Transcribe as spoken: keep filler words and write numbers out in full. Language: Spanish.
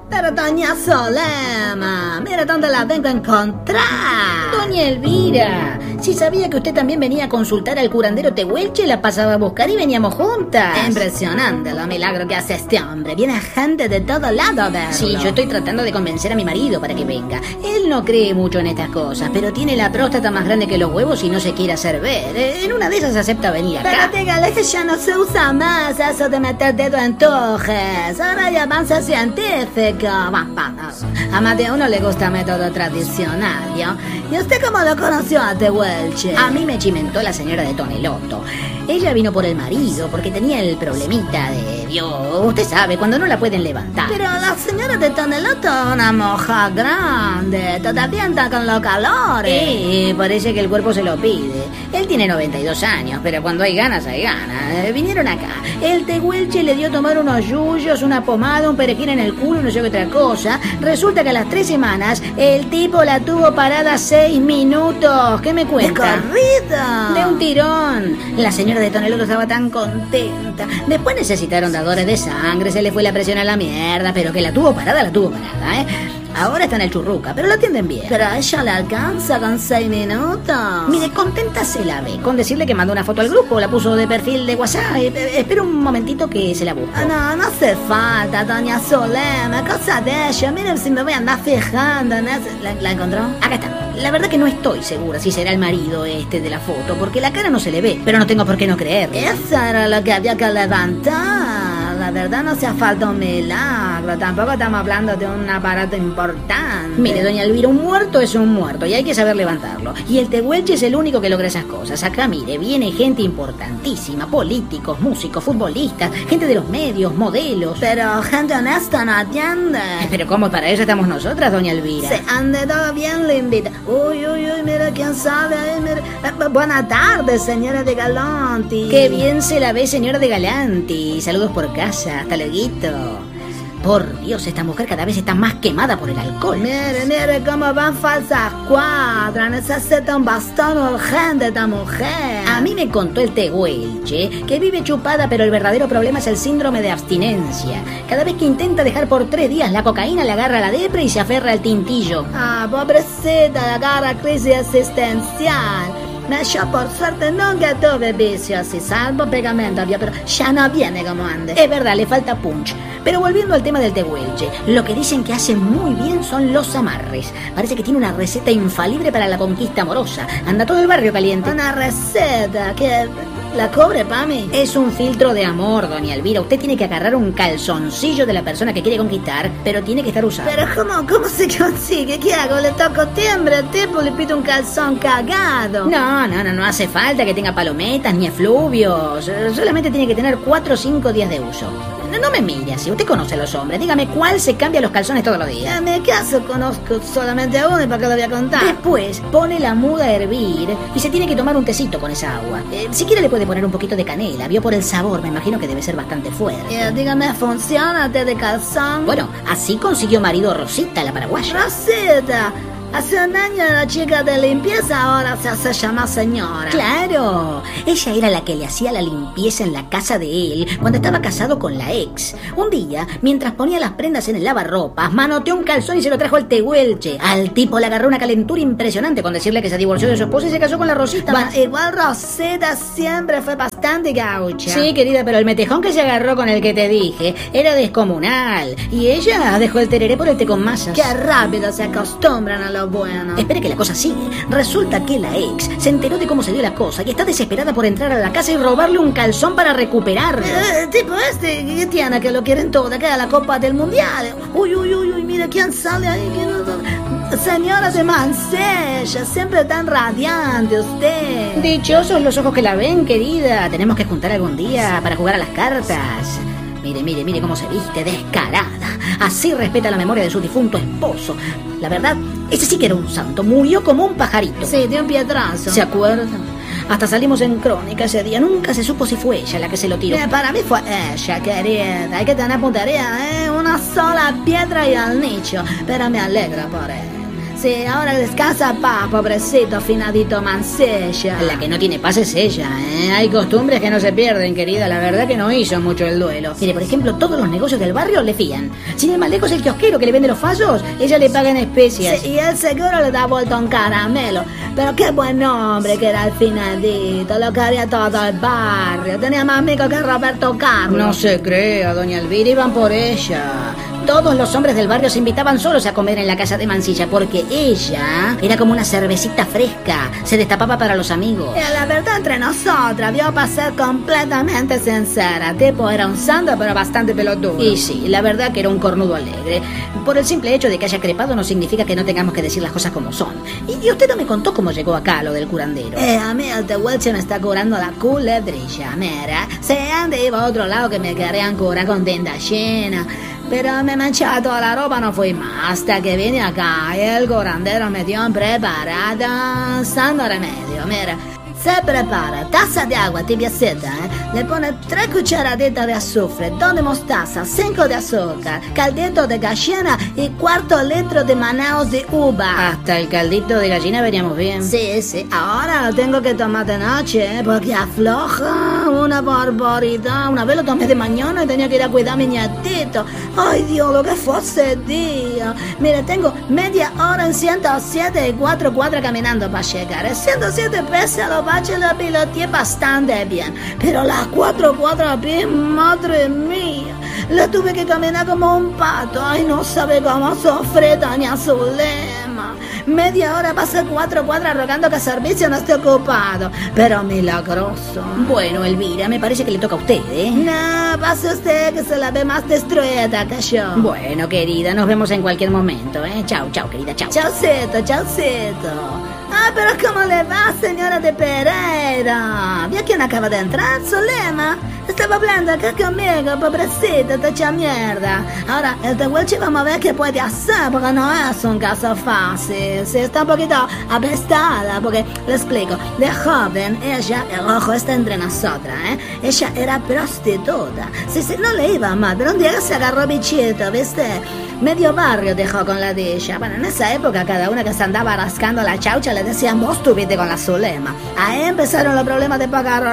Pero doña Solema, mira dónde la vengo a encontrar. Doña Elvira, si sabía que usted también venía a consultar al curandero Tehuelche, la pasaba a buscar y veníamos juntas. Impresionante lo milagro que hace este hombre. Viene gente de todo lado a verlo. Sí, yo estoy tratando de convencer a mi marido para que venga. Él no cree mucho en estas cosas, pero tiene la próstata más grande que los huevos y no se quiere hacer ver. En una de esas acepta venir acá. Pero dígale que ya no se usa más eso de meter dedo en tojes. Ahora ya avanza científico. A más de uno le gusta el método tradicional, ¿yo? ¿Y usted cómo lo conoció a Tehuelche? A mí me chimentó la señora de Toneloto. Ella vino por el marido porque tenía el problemita de... Dios, usted sabe, cuando no la pueden levantar. Pero la señora de Toneloto es una moja grande. Todavía anda con los calores. Sí, parece que el cuerpo se lo pide. Él tiene noventa y dos años, pero cuando hay ganas, hay ganas. Vinieron acá. El Tehuelche le dio a tomar unos yuyos, una pomada, un perejil en el culo y no sé qué otra cosa. Resulta que a las tres semanas el tipo la tuvo parada seis minutos. ¿Qué me cuenta? ¡De corrida! De un tirón. La señora de Toneloto estaba tan contenta. Después necesitaron dadores de sangre, se le fue la presión a la mierda, pero que la tuvo parada, la tuvo parada, ¿eh? Ahora está en el Churruca, pero lo atienden bien. Pero a ella le alcanza con seis minutos. Mire, contenta se la ve. Con decirle que mandó una foto al grupo, la puso de perfil de WhatsApp. Eh, eh, espera un momentito que se la busco. No, no hace falta, doña Solema, cosa de ella. Miren si me voy a andar fijando en eso. ¿La, ¿La encontró? Acá está. La verdad que no estoy segura si será el marido este de la foto, porque la cara no se le ve, pero no tengo por qué no creerlo. Eso era lo que había que levantar. La verdad no hacía falta un milagro. Tampoco estamos hablando de un aparato importante. Mire, doña Elvira, un muerto es un muerto y hay que saber levantarlo. Y el Tehuelche es el único que logra esas cosas. Acá, mire, viene gente importantísima, políticos, músicos, futbolistas, gente de los medios, modelos. Pero gente honesta no atiende. Pero ¿cómo? Para eso estamos nosotras, doña Elvira. Se ande todo bien, le invita. Uy, uy, uy, mira quién sabe. Ay, mira. Eh, buenas tardes, señora de Galanti. Qué bien se la ve, señora de Galanti. Saludos por casa. Hasta luego. Por Dios, esta mujer cada vez está más quemada por el alcohol. Mire, mire cómo van falsas cuadras. Necesita un bastón urgente esta mujer. A mí me contó el Tehuelche que vive chupada, pero el verdadero problema es el síndrome de abstinencia. Cada vez que intenta dejar por tres días la cocaína, le agarra la depre y se aferra al tintillo. Ah, pobrecita, le agarra crisis existencial. Yo por suerte nunca tuve vicios y salvo pegamento, pero ya no viene como antes. Es verdad, le falta punch. Pero volviendo al tema del Tehuelche, lo que dicen que hace muy bien son los amarres. Parece que tiene una receta infalible para la conquista amorosa. Anda todo el barrio caliente. Una receta que... ¿La cobre, Pami? Es un filtro de amor, doña Elvira. Usted tiene que agarrar un calzoncillo de la persona que quiere conquistar, pero tiene que estar usado. ¿Pero cómo, cómo se consigue? ¿Qué hago? ¿Le toco timbre al tipo? ¿Le pido un calzón cagado? No, no, no, no hace falta que tenga palometas ni efluvios. Solamente tiene que tener cuatro o cinco días de uso. No, no me mire así, usted conoce a los hombres. Dígame cuál se cambia los calzones todos los días. En mi caso conozco solamente a uno y para qué lo voy a contar. Después pone la muda a hervir y se tiene que tomar un tecito con esa agua. Eh, si quiere le puede poner un poquito de canela. Vio por el sabor, me imagino que debe ser bastante fuerte. Eh, dígame, ¿funciona té de calzón? Bueno, así consiguió marido Rosita, la paraguaya. Rosita. Hace un año era chica de limpieza, ahora se hace llamar señora. ¡Claro! Ella era la que le hacía la limpieza en la casa de él cuando estaba casado con la ex. Un día, mientras ponía las prendas en el lavarropas, manoteó un calzón y se lo trajo al Tehuelche. Al tipo le agarró una calentura impresionante con decirle que se divorció de su esposa y se casó con la Rosita. Bueno, igual Rosita siempre fue bastante gaucha. Sí, querida, pero el metejón que se agarró con el que te dije era descomunal. Y ella dejó el tereré por el té con masas. ¡Qué rápido se acostumbran a lo bueno! Espere que la cosa sigue. Resulta que la ex se enteró de cómo se dio la cosa y está desesperada por entrar a la casa y robarle un calzón para recuperarlo. Eh, tipo este, ¿qué tiene? Que lo quieren todo, que a la Copa del Mundial. Uy, uy, uy, uy, mira quién sale ahí. ¿Quién... Señora de Mansella, siempre tan radiante usted. Dichosos los ojos que la ven, querida. Tenemos que juntar algún día para jugar a las cartas. Mire, mire, mire cómo se viste, descarada. Así respeta la memoria de su difunto esposo. La verdad, ese sí que era un santo. Murió como un pajarito. Sí, de un piedrazo. ¿Se acuerda? Hasta salimos en crónica ese día. Nunca se supo si fue ella la que se lo tiró. Eh, para mí fue ella, querida. Hay que tener puntería, ¿eh? Una sola piedra y al nicho. Pero me alegra por él. Sí, ahora descansa paz, pobrecito, finadito Mancilla. La que no tiene paz es ella, ¿eh? Hay costumbres que no se pierden, querida. La verdad que no hizo mucho el duelo. Mire, por ejemplo, todos los negocios del barrio le fían. Sin ir más lejos, el kiosquero que le vende los fallos, ella le paga en especias. Sí, y él seguro le da vuelta un caramelo. Pero qué buen hombre que era el finadito. Lo quería todo el barrio. Tenía más amigos que Roberto Carlos. No se crea, doña Elvira, iban por ella. Todos los hombres del barrio se invitaban solos a comer en la casa de Mancilla porque ella era como una cervecita fresca, se destapaba para los amigos. Y la verdad, entre nosotras, vio para ser completamente sincera. Tipo, era un santo pero bastante pelotudo. Y sí, la verdad que era un cornudo alegre. Por el simple hecho de que haya crepado no significa que no tengamos que decir las cosas como son. Y, y usted no me contó cómo llegó acá lo del curandero. Eh, a mí el tehuelche me está curando la culebrilla, mira. Se ande iba a otro lado que me querían curar con tienda llena. Pero me manchaba toda la ropa, no fui más. Hasta que vine acá y el curandero me dio un preparado santo remedio, mira. Se prepara taza de agua tibiecita, ¿eh? Le pone tres cucharaditas de azufre, dos de mostaza, cinco de azúcar, caldito de gallina y cuarto litro de manaos de uva. Hasta el caldito de gallina veríamos bien. Sí, sí, ahora lo tengo que tomar de noche, ¿eh? Porque afloja una barbaridad. Una vez lo tomé de mañana y tenía que ir a cuidar a mi nietito. Ay, Dios, lo que fue ese día. Mire, tengo media hora en ciento siete y cuatro cuadras caminando para llegar. El ciento siete pesos a los baches lo piloteé bastante bien, pero las cuatro cuadras a pie, madre mía, lo tuve que caminar como un pato. Ay, no sabe cómo sufre doña Zulema. Media hora pasé cuatro cuadras rogando que el servicio no esté ocupado, pero milagroso. Bueno, Elvira, me parece que le toca a usted, ¿eh? No, pase usted que se la ve más destruida que yo. Bueno, querida, nos vemos en cualquier momento, ¿eh? Chao, chao, querida, chao. Chaucito, chaucito. Ah, pero ¿cómo le va, señora de Pereira? ¿Vio quién acaba de entrar? Zulema. Estaba hablando acá conmigo, pobrecita, te echa mierda. Ahora, el tehuelche vamos a ver qué puede hacer, porque no es un caso fácil. Sí, está un poquito apestada, porque, le explico, de joven, ella, el ojo está entre nosotras, ¿eh? Ella era prostituta. Sí, sí, no le iba mal, pero un día se agarró bichito, ¿viste? Medio barrio dejó con la de ella. Bueno, en esa época cada una que se andaba rascando la chaucha le decían, vos tuviste con la Zulema. Ahí empezaron los problemas de pagar